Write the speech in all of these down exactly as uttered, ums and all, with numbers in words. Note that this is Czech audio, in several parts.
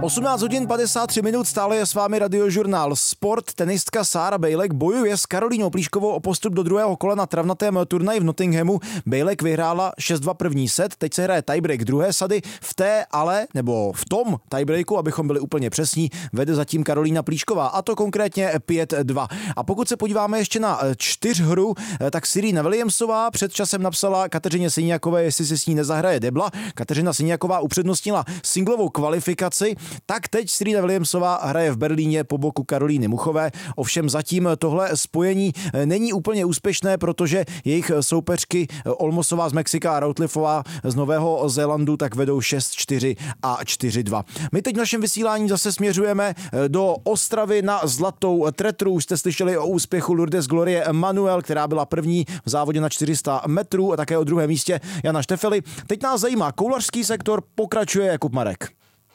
osmnáct hodin padesát tři minut, stále je s vámi Radiožurnál Sport. Tenistka Sára Bejlek bojuje s Karolínou Plíškovou o postup do druhého kola na travnatém turnaji v Nottinghamu. Bejlek vyhrála šest dva první set, teď se hraje tiebreak druhé sady. V té ale, nebo v tom tiebreaku, abychom byli úplně přesní, vede zatím Karolína Plíšková, a to konkrétně pět dva. A pokud se podíváme ještě na čtyřhru, tak Serena Williamsová před časem napsala Kateřině Siniakové, jestli si s ní nezahraje debla. Kateřina Siniaková upřednostnila singlovou kvalifikaci. Tak teď Serena Williamsová hraje v Berlíně po boku Karolíny Muchové. Ovšem zatím tohle spojení není úplně úspěšné, protože jejich soupeřky Olmosová z Mexika a Routliffová z Nového Zélandu tak vedou šest čtyři a čtyři dva. My teď v našem vysílání zase směřujeme do Ostravy na zlatou tretru. Už jste slyšeli o úspěchu Lourdes Glorie Manuel, která byla první v závodě na čtyři sta metrů, a také o druhém místě Jana Štefeli. Teď nás zajímá koulařský sektor, pokračuje Jakub Marek.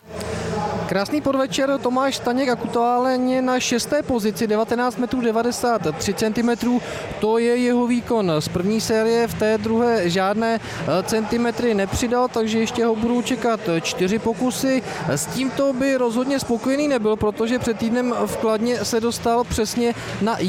Krásný podvečer, Tomáš Staněk aktuálně na šesté pozici, devatenáct metrů devadesát tři centimetrů, to je jeho výkon z první série, v té druhé žádné centimetry nepřidal, takže ještě ho budou čekat čtyři pokusy. S tímto by rozhodně spokojený nebyl, protože před týdnem v Kladně se dostal přesně na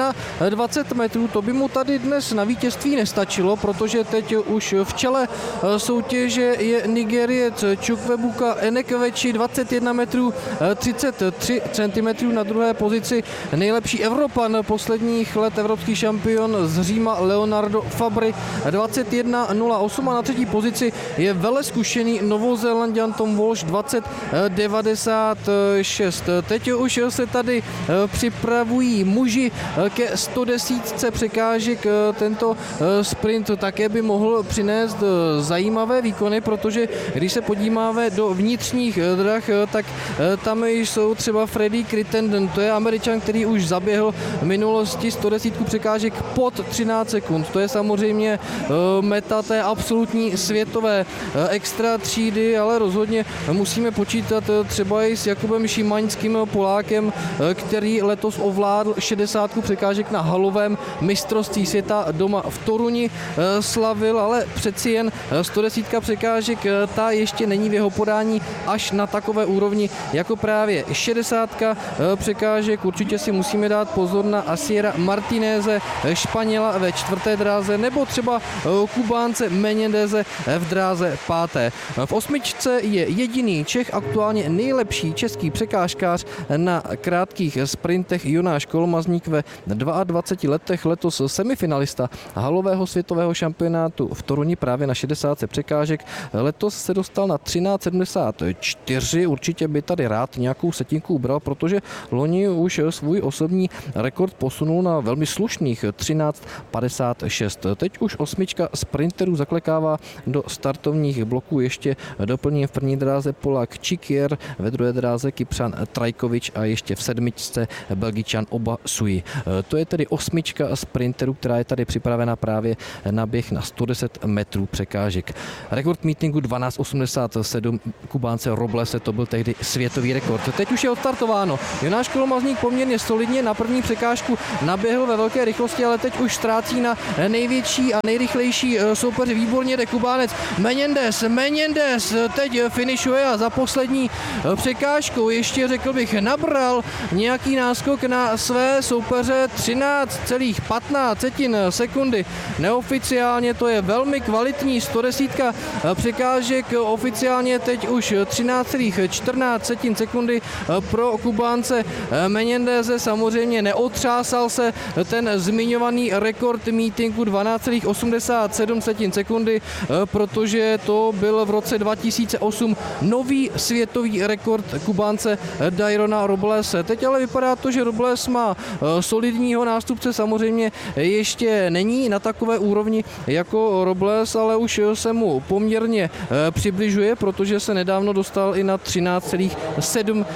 dvacet jedna metrů, to by mu tady dnes na vítězství nestačilo, protože teď už v čele soutěže je Nigeriec Chukwuebuka Enekwechi, dvacet jedna metrů třicet tři centimetrů, na druhé pozici nejlepší Evropan posledních let, evropský šampion z Říma Leonardo Fabri, dvacet jedna nula osm, a na třetí pozici je velezkušený Novozélanďan Tom Walsh, dvacet devadesát šest. Teď už se tady připravují muži ke sto deset překážek. Tento sprint také by mohl přinést zajímavé výkony, protože když se podíváme do vnitřních drah, tak tam jsou třeba Freddy Crittenden, to je Američan, který už zaběhl v minulosti sto deset překážek pod třináct sekund. To je samozřejmě meta té absolutní světové extra třídy, ale rozhodně musíme počítat třeba i s Jakubem Šimaňským, Polákem, který letos ovládl šedesát překážek na halovém mistrovství světa doma v Toruni slavil, ale přeci jen sto deset překážek, ta ještě není v jeho podání až na takové úrovni jako právě šedesát překážek. Určitě si musíme dát pozor na Asiera Martineze, Španěla ve čtvrté dráze, nebo třeba Kubánce Menendeze v dráze páté. V osmičce je jediný Čech, aktuálně nejlepší český překážkář na krátkých sprintech, Jonáš Kolmazník, ve dvaceti dvou letech, letos semifinalista halového světového šampionátu v Toruni právě na šedesát překážek. Letos se dostal na třináct sedmdesát čtyři, určitě by tady rád nějakou setinku ubral, protože loni už svůj osobní rekord posunul na velmi slušných třináct padesát šest. Teď už osmička sprinterů zaklekává do startovních bloků, ještě doplní v první dráze Polák Čikier, ve druhé dráze Kypřan Trajkovič a ještě v sedmičce Belgičan Oba Sui. To je tedy osmička sprinterů, která je tady připravena právě na běh na sto deset metrů překážek. Rekord meetingu dvanáct osmdesát sedm Kubánce Roblese, to byl tehdy světový rekord. Teď už je odstartováno. Jonáš Kolmazník poměrně solidně na první překážku naběhl ve velké rychlosti, ale teď už ztrácí na největší a nejrychlejší soupeř. Výborně jde Kubánec Menendez. Menendez teď finišuje a za poslední překážkou ještě, řekl bych, nabral nějaký náskok na své soupeře, třináct celá patnáct sekundy. Neoficiálně to je velmi kvalitní sto deset překážek, oficiálně teď už třináct celá čtrnáct sekundy pro Kubánce Menendeze. Samozřejmě neotřásal se ten zmiňovaný rekord meetingu dvanáct celá osmdesát sedm sekundy, protože to byl v roce dva tisíce osm nový světový rekord Kubánce Dairona Roblese. Teď ale vypadá to, že Robles má solidního nástupce, samozřejmě ještě není na takové úrovni jako Robles, ale už se mu poměrně přibližuje, protože se nedávno dostal i na třináct celá sedm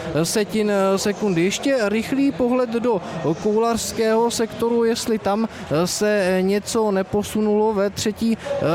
sekundy. Ještě rychlý pohled do koulařského sektoru, jestli tam se něco neposunulo ve třetí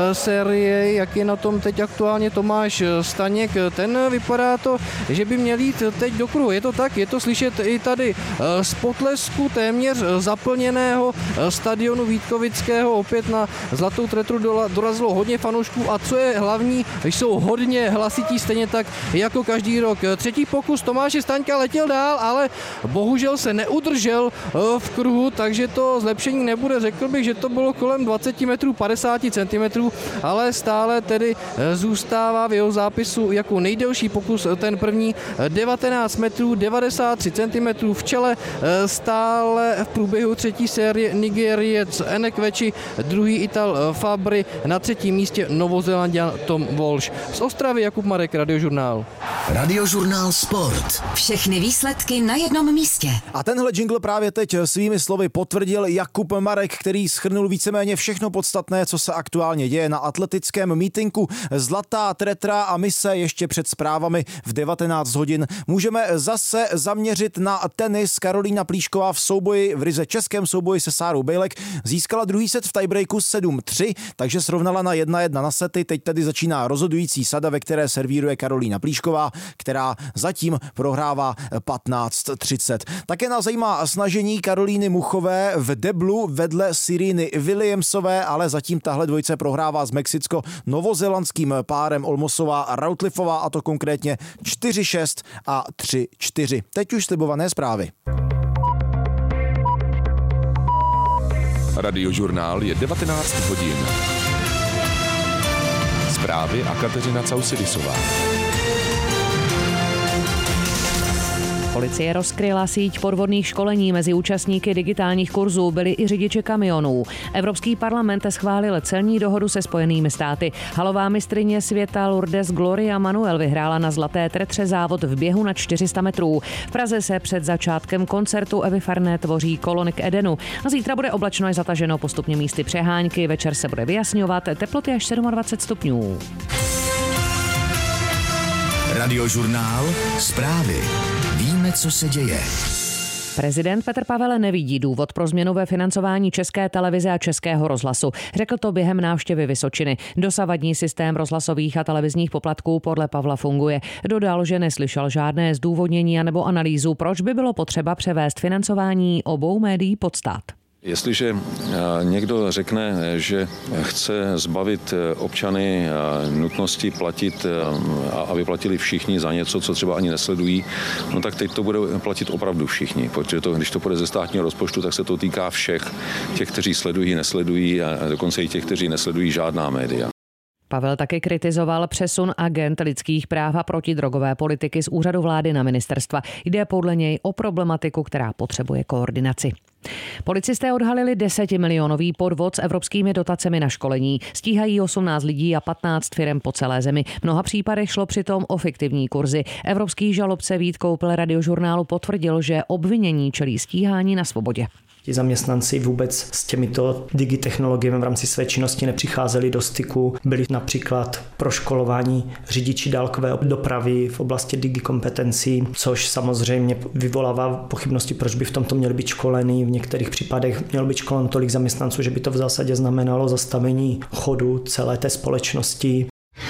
sérii, jak je na tom teď aktuálně Tomáš Staněk. Ten vypadá to, že by měl jít teď do kruhu. Je to tak, je to slyšet i tady z potlesku téměř zaplněného stadionu Vítkovického. Opět na zlatou tretru dorazilo hodně fanoušků a co je hlavní, jsou hodně hlasití, stejně tak jako každý rok. Třetí pokus Tomáše Staňka, letěl dál, ale bohužel se neudržel v kruhu, takže to zlepšení nebude. Řekl bych, že to bylo kolem dvacet metrů, padesát centimetrů, ale stále tedy zůstává v jeho zápisu jako nejdelší pokus ten první devatenáct metrů, devadesát tři centimetrů. V čele stále v průběhu třetí série Nigeriec Enekveči, druhý Ital Fabry, na třetím místě Novozélanďan Tom Walsh. Z Ostravy Jakub Marek, Radiožurnál. Radiožurnál Sport. Všechny výsledky na jednom místě. A tenhle jingle právě teď svými slovy potvrdil Jakub Marek, který shrnul víceméně všechno podstatné, co se aktuálně děje na atletickém mítinku. Zlatá tretra a my se ještě před zprávami v devatenáct hodin můžeme zase zaměřit na tenis. Karolína Plíšková v souboji, v ryze českém souboji se Sárou Bejlek získala druhý set v tiebreaku sedm tři, takže srovnala na jedna jedna na sety. Teď tedy začíná rozhodující sada, ve které servíruje Karolína Plíšková, která zatím prohrává patnáct třicet. Také nás zajímá snažení Karolíny Muchové v deblu vedle Sereny Williamsové, ale zatím tahle dvojice prohrává s mexicko-novozélandským párem Olmosová a Routliffová, a to konkrétně čtyři šest a tři čtyři. Teď už slibované zprávy. Radiožurnál je devatenáct hodin. Zprávy a Kateřina Causidisová. Policie rozkryla síť podvodných školení mezi účastníky digitálních kurzů, byli i řidiči kamionů. Evropský parlament schválil celní dohodu se Spojenými státy. Halová mistryně světa Lourdes Gloria Manuel vyhrála na zlaté tretře závod v běhu na čtyři sta metrů. V Praze se před začátkem koncertu Evy Farné tvoří kolony k Edenu. A zítra bude oblačno, je zataženo postupně místy přehánky, večer se bude vyjasňovat, teploty až dvacet sedm stupňů. Radiožurnál Zprávy. Víme, co se děje. Prezident Petr Pavel nevidí důvod pro změnu ve financování České televize a Českého rozhlasu. Řekl to během návštěvy Vysočiny. Dosavadní systém rozhlasových a televizních poplatků podle Pavla funguje. Dodal, že neslyšel žádné zdůvodnění anebo analýzu, proč by bylo potřeba převést financování obou médií pod stát. Jestliže někdo řekne, že chce zbavit občany nutnosti platit, aby platili všichni za něco, co třeba ani nesledují, no tak teď to bude platit opravdu všichni, protože to, když to půjde ze státního rozpočtu, tak se to týká všech, těch, kteří sledují, nesledují a dokonce i těch, kteří nesledují žádná média. Pavel také kritizoval přesun agent lidských práv a protidrogové politiky z úřadu vlády na ministerstva. Jde podle něj o problematiku, která potřebuje koordinaci. Policisté odhalili desetimilionový podvod s evropskými dotacemi na školení. Stíhají osmnáct lidí a patnáct firem po celé zemi. V mnoha případech šlo přitom o fiktivní kurzy. Evropský žalobce Vít Koupil Radiožurnálu potvrdil, že obvinění čelí stíhání na svobodě. Ti zaměstnanci vůbec s těmito digitechnologiemi v rámci své činnosti nepřicházeli do styku. Byli například proškolování řidiči dálkové dopravy v oblasti digikompetencí, což samozřejmě vyvolává pochybnosti, proč by v tomto měli být školení. V některých případech mělo být školen tolik zaměstnanců, že by to v zásadě znamenalo zastavení chodu celé té společnosti.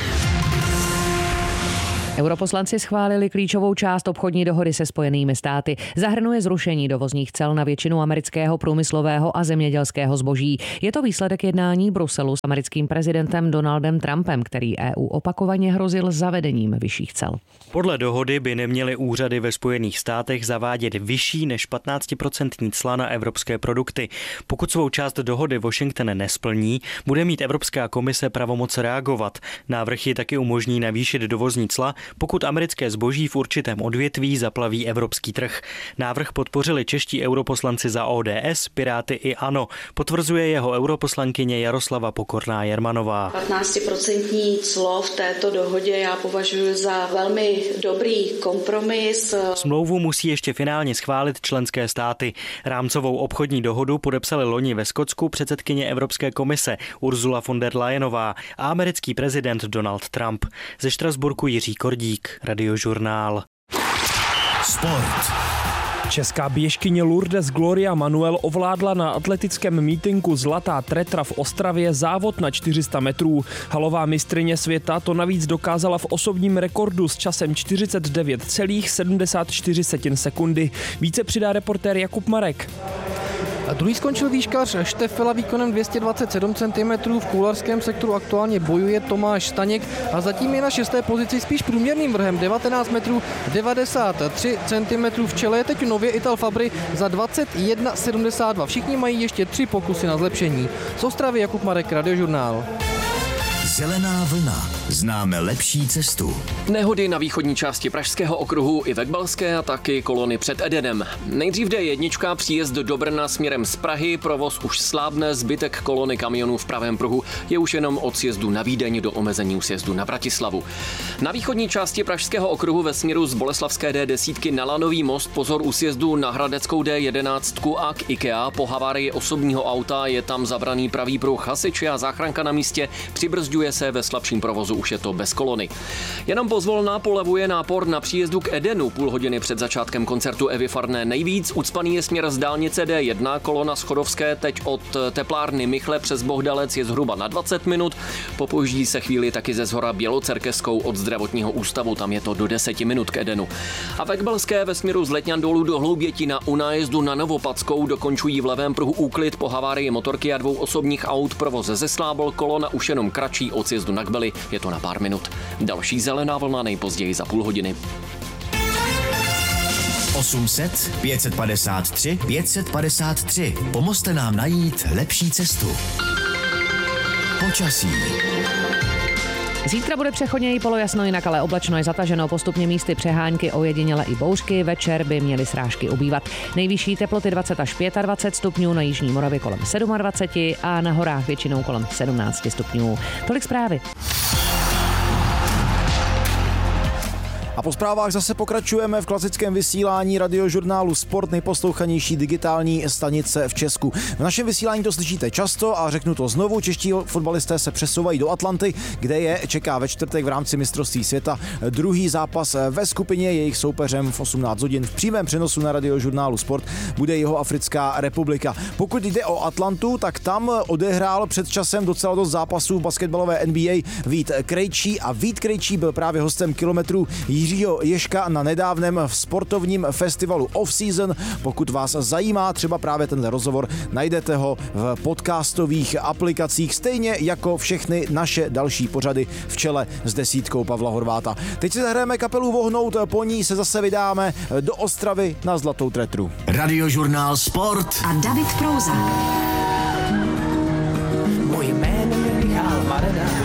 Europoslanci schválili klíčovou část obchodní dohody se Spojenými státy. Zahrnuje zrušení dovozních cel na většinu amerického průmyslového a zemědělského zboží. Je to výsledek jednání Bruselu s americkým prezidentem Donaldem Trumpem, který E U opakovaně hrozil zavedením vyšších cel. Podle dohody by neměly úřady ve Spojených státech zavádět vyšší než patnáctiprocentní cla na evropské produkty. Pokud svou část dohody Washington nesplní, bude mít Evropská komise pravomoc reagovat. Návrh ji taky umožní navýšit dovozní cla, pokud americké zboží v určitém odvětví zaplaví evropský trh. Návrh podpořili čeští europoslanci za O D S, Piráty i ANO. Potvrzuje jeho europoslankyně Jaroslava Pokorná Jermanová. patnáctiprocentní clo v této dohodě já považuji za velmi dobrý kompromis. Smlouvu musí ještě finálně schválit členské státy. Rámcovou obchodní dohodu podepsali loni ve Skotsku předsedkyně Evropské komise Ursula von der Leyenová a americký prezident Donald Trump. Ze Štrasburku Jiří Kordík, Radiožurnál. Sport. Česká běžkyně Lourdes Gloria Manuel ovládla na atletickém mítinku Zlatá tretra v Ostravě závod na čtyři sta metrů. Halová mistryně světa to navíc dokázala v osobním rekordu s časem čtyřicet devět celá sedmdesát čtyři sekundy. Více přidá reportér Jakub Marek. Druhý skončil výškař Štefela výkonem dvě stě dvacet sedm centimetrů, v koularském sektoru aktuálně bojuje Tomáš Staněk a zatím je na šesté pozici spíš průměrným vrhem devatenáct metrů devadesát tři centimetrů. V čele je teď nově Ital Fabry za dvacet jedna sedmdesát dva. Všichni mají ještě tři pokusy na zlepšení. Z Ostravy Jakub Marek, Radiožurnál. Zelená vlna. Známe lepší cestu. Nehody na východní části Pražského okruhu i Vekbalské a taky kolony před Edenem. Nejdřív D jedna, příjezd do Brna směrem z Prahy, provoz už slábne, zbytek kolony kamionů v pravém pruhu je už jenom od sjezdu na Vídeň do omezení u sjezdu na Bratislavu. Na východní části Pražského okruhu ve směru z Boleslavské D deset na Lanový most pozor u sjezdu na Hradeckou D jedenáct a k IKEA. Po havárii osobního auta je tam zabraný pravý pruh, hasiči a záchranka na místě, přibrzďuje se, ve slabším provozu už je to bez kolony. Jenom pozvolna polevuje nápor na příjezdu k Edenu. Půl hodiny před začátkem koncertu Evy Farné nejvíc. Ucpaný je směr z dálnice D jedna, kolona z Chodovské teď od teplárny Michle přes Bohdalec je zhruba na dvacet minut. Popojíždí se chvíli taky ze shora Bělocerkeskou od zdravotního ústavu, tam je to do deseti minut k Edenu. A v Ekbalské ve směru z Letňan dolů do Hloubětina u nájezdu na Novopadskou dokončují v levém pruhu úklid po havárii motorky a dvou osobních aut. Provoz zeslábl, kolona už jenom kratší od sjezdu na Kbely, je to na pár minut. Další zelená vlna nejpozději za půl hodiny. osm set, pět set padesát tři, pět set padesát tři. Pomozte nám najít lepší cestu. Počasí. Zítra bude přechodněji polojasno, jinak ale oblačno, je zataženo, postupně místy přehánky, ojediněle i bouřky, večer by měly srážky ubývat. Nejvyšší teploty dvacet až dvacet pět stupňů, na jižní Moravě kolem dvacet sedm a na horách většinou kolem sedmnáct stupňů. Tolik zprávy. A po zprávách zase pokračujeme v klasickém vysílání Radiožurnálu Sport, nejposlouchanější digitální stanice v Česku. V našem vysílání to slyšíte často a řeknu to znovu, čeští fotbalisté se přesouvají do Atlanty, kde je čeká ve čtvrtek v rámci mistrovství světa druhý zápas ve skupině. Jejich soupeřem v osmnáct hodin v přímém přenosu na Radiožurnálu Sport bude Jihoafrická republika. Pokud jde o Atlantu, tak tam odehrál před časem docela dost zápasů basketbalové N B A Vít Krejčí a Vít Krejčí byl právě hostem Kilometrů Jiřího Ježka na nedávném sportovním festivalu Off Season. Pokud vás zajímá třeba právě tenhle rozhovor, najdete ho v podcastových aplikacích, stejně jako všechny naše další pořady v čele s desítkou Pavla Horváta. Teď si zahrajeme kapelu Vohnout, po ní se zase vydáme do Ostravy na Zlatou Tretru. Radiožurnál Sport a David Prouza.